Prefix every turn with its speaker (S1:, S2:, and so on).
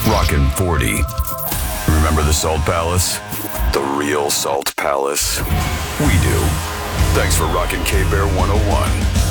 S1: Rockin' 40. Remember the Salt Palace? The real Salt Palace? We do. Thanks for rockin' K-Bear 101.